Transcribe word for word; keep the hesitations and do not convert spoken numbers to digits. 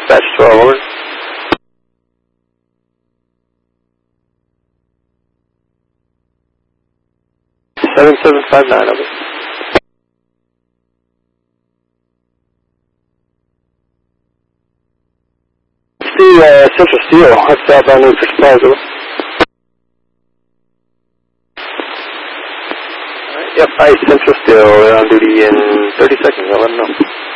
Dispatch twelve, over. seven seven five nine, over. See, uh, Central Steel, that's southbound Route for supplies, over. Alright, yep, Ice Central Steel, they're on duty in thirty seconds, I'll let them know.